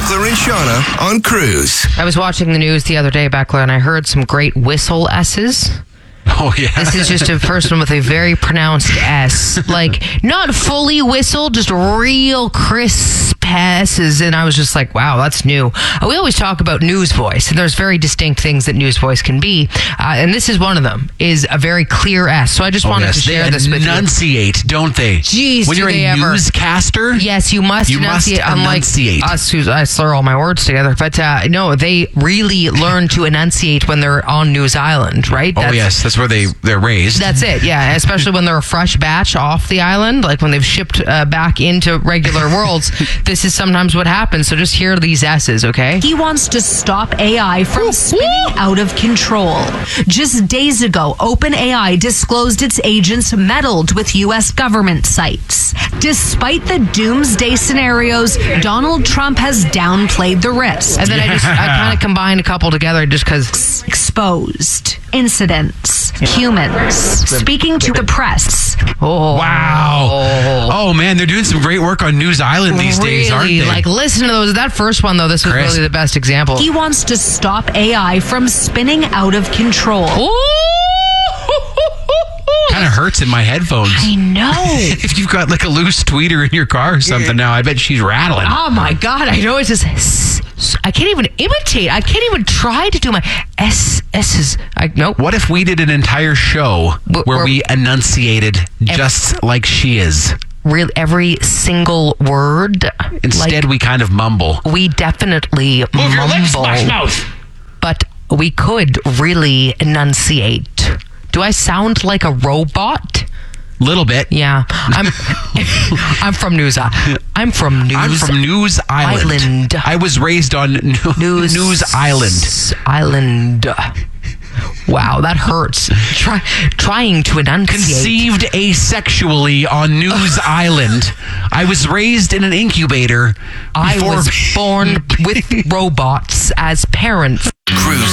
Beckler and Shauna on Cruise. I was watching the news the other day, Beckler, and I heard some great whistle S's. Oh, yeah. This is just a person with a very pronounced S. Like, not fully whistle, just real crisp S's. And I was just like, wow, that's new. We always talk about news voice, and there's very distinct things that news voice can be. And this is one of them, is a very clear S. So I just wanted to share this with you. They enunciate, don't they? Jeez, when you're a newscaster? Yes, you must enunciate. Unlike us, who I slur all my words together. But no, they really learn to enunciate when they're on News Island, right? That's where they're raised. That's it, yeah. Especially when they're a fresh batch off the island, like when they've shipped back into regular worlds. This is sometimes what happens. So just hear these S's, okay? He wants to stop AI from spinning out of control. Just days ago, OpenAI disclosed its agents meddled with U.S. government sites. Despite the doomsday scenarios, Donald Trump has downplayed the risk. And then I kind of combined a couple together just because. Exposed. Incidents. Humans. Speaking to the press. Oh. Wow. Oh, man, they're doing some great work on News Island these days, aren't they? Like, listen to those. That first one, though, this was really the best example. He wants to stop AI from spinning out of control. Kind of hurts in my headphones. I know. If you've got like a loose tweeter in your car or something now, I bet she's rattling. Oh my God, I know. It's just, I can't even imitate. I can't even try to do my S's. Nope. What if we did an entire show where we enunciated just like she is? Really, every single word. Instead, we kind of mumble. We definitely Move mumble. your lips, smash mouth. But we could really enunciate. Do I sound like a robot? Little bit. Yeah. I'm from News Island. I'm from News Island. I was raised on News Island. Wow, that hurts. Trying to enunciate. Conceived asexually on News Island. I was raised in an incubator. I was born with robots as parents. Cruise